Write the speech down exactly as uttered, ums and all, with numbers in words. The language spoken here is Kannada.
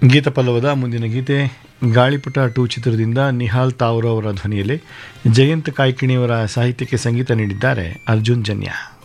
ಗೀತ ಪಲ್ಲವದ ಮುಂದಿನ ಗೀತೆ ಗಾಳಿಪಟ ಟು ಚಿತ್ರದಿಂದ ನಿಹಾಲ್ ತಾವ್ರೋ ಅವರ ಧ್ವನಿಯಲ್ಲಿ ಜಯಂತ್ ಕಾಯ್ಕಿಣಿಯವರ ಸಾಹಿತ್ಯಕ್ಕೆ ಸಂಗೀತ ನೀಡಿದ್ದಾರೆ ಅರ್ಜುನ್ ಜನ್ಯ.